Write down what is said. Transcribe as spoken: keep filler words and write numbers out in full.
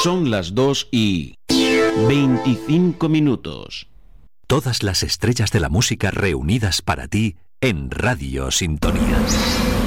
Son las dos y veinticinco minutos. Todas las estrellas de la música reunidas para ti en Radio Sintonías.